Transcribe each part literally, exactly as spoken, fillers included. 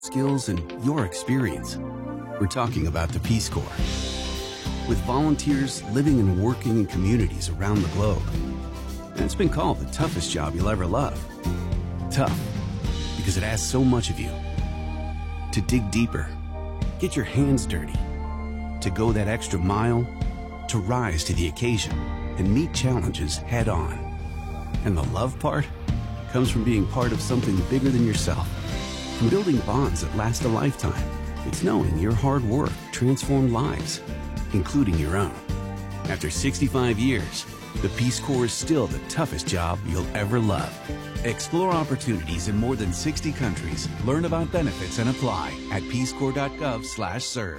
skills, and your experience. We're talking about the Peace Corps. With volunteers living and working in communities around the globe. And it's been called the toughest job you'll ever love. Tough, because it asks so much of you. To dig deeper, get your hands dirty, to go that extra mile, to rise to the occasion and meet challenges head on. And the love part comes from being part of something bigger than yourself. From building bonds that last a lifetime, it's knowing your hard work transformed lives, including your own. After sixty-five years, the Peace Corps is still the toughest job you'll ever love. Explore opportunities in more than sixty countries. Learn about benefits and apply at peacecorps.gov slash serve.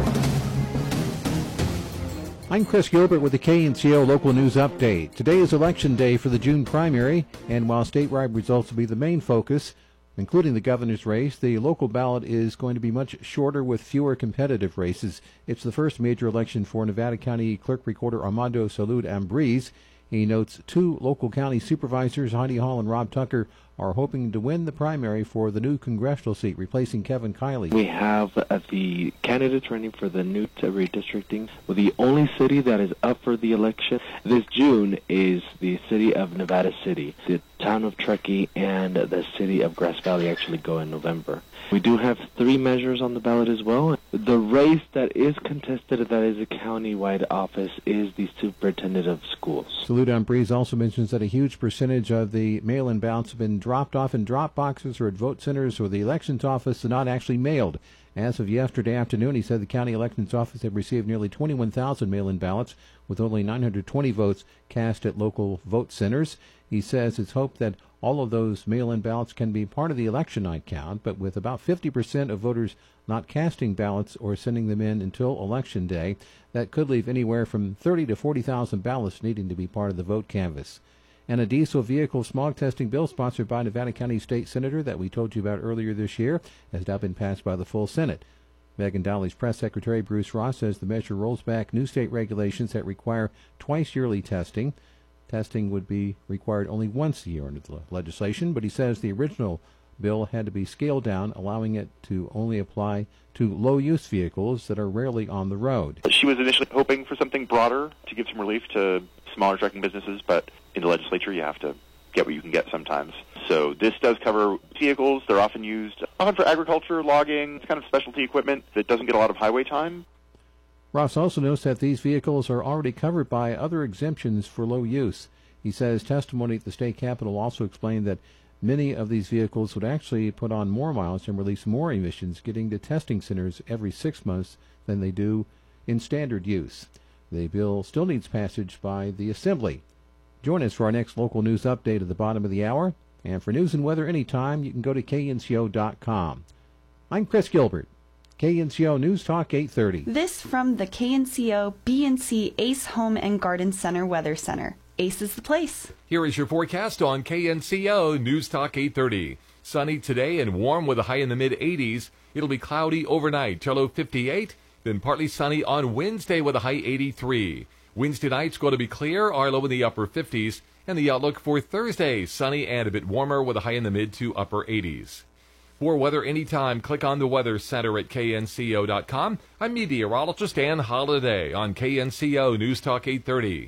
I'm Chris Gilbert with the K N C O Local News Update. Today is Election Day for the June primary, and while statewide results will be the main focus, including the governor's race, the local ballot is going to be much shorter with fewer competitive races. It's the first major election for Nevada County Clerk Recorder Armando Salud Ambriz. He notes two local county supervisors, Heidi Hall and Rob Tucker, are hoping to win the primary for the new congressional seat, replacing Kevin Kiley. We have uh, the candidates running for the new redistricting. Well, the only city that is up for the election this June is the city of Nevada City. The town of Truckee and the city of Grass Valley actually go in November. We do have three measures on the ballot as well. The race that is contested, that is a county-wide office, is the superintendent of schools. Salud Ambriz also mentions that a huge percentage of the mail-in ballots have been dropped off in drop boxes or at vote centers or the elections office and not actually mailed. As of yesterday afternoon, he said the county elections office had received nearly twenty-one thousand mail-in ballots, with only nine hundred twenty votes cast at local vote centers. He says it's hoped that all of those mail-in ballots can be part of the election night count, but with about fifty percent of voters not casting ballots or sending them in until Election Day, that could leave anywhere from thirty to forty thousand ballots needing to be part of the vote canvass. And a diesel vehicle smog testing bill sponsored by Nevada County State Senator that we told you about earlier this year has now been passed by the full Senate. Megan Donnelly's press secretary, Bruce Ross, says the measure rolls back new state regulations that require twice-yearly testing. Testing would be required only once a year under the legislation, but he says the original bill had to be scaled down, allowing it to only apply to low-use vehicles that are rarely on the road. She was initially hoping for something broader to give some relief to smaller trucking businesses, but in the legislature you have to get what you can get sometimes. So this does cover vehicles. They're often used often for agriculture, logging, kind of specialty equipment that doesn't get a lot of highway time. Ross also notes that these vehicles are already covered by other exemptions for low use. He says testimony at the state capitol also explained that many of these vehicles would actually put on more miles and release more emissions getting to testing centers every six months than they do in standard use. The bill still needs passage by the Assembly. Join us for our next local news update at the bottom of the hour. And for news and weather anytime, you can go to K N C O dot com. I'm Chris Gilbert. K N C O News Talk eight thirty. This from the K N C O B and C Ace Home and Garden Center Weather Center. Ace is the place. Here is your forecast on K N C O News Talk eight thirty. Sunny today and warm with a high in the mid eighties. It'll be cloudy overnight till low fifty-eight, then partly sunny on Wednesday with a high eighty-three. Wednesday night's going to be clear, our low in the upper fifties, and the outlook for Thursday, sunny and a bit warmer with a high in the mid to upper eighties. For weather anytime, click on the Weather Center at K N C O dot com. I'm meteorologist Ann Holiday on K N C O News Talk eight thirty.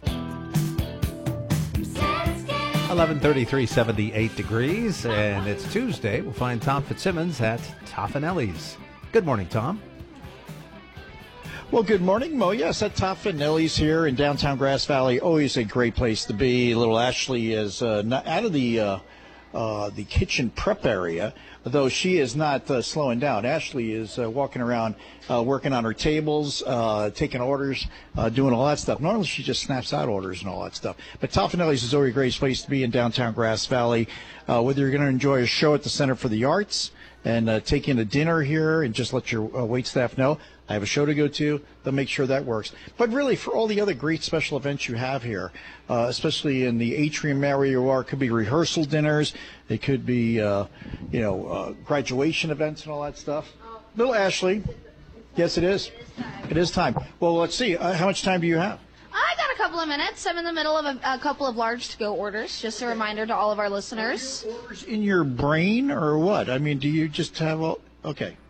eleven thirty-three, seventy-eight degrees, and it's Tuesday. We'll find Tom Fitzsimmons at Toffanelli's. Good morning, Tom. Well, good morning, Mo. Yes, at Toffanelli's here in downtown Grass Valley. Always a great place to be. Little Ashley is uh, not out of the uh, uh, the kitchen prep area, though she is not uh, slowing down. Ashley is uh, walking around, uh, working on her tables, uh, taking orders, uh, doing all that stuff. Normally she just snaps out orders and all that stuff. But Toffanelli's is always a great place to be in downtown Grass Valley. Uh, whether you're going to enjoy a show at the Center for the Arts and uh, take in a dinner here and just let your uh, wait staff know, I have a show to go to, they'll make sure that works. But really, for all the other great special events you have here, uh, especially in the atrium area you are, it could be rehearsal dinners, it could be, uh, you know, uh, graduation events and all that stuff. Little Ashley, yes, it is. It is time. Well, let's see. Uh, how much time do you have? I got a couple of minutes. I'm in the middle of a, a couple of large to-go orders. Just a reminder to all of our listeners. Orders in your brain or what? I mean, do you just have all... Okay.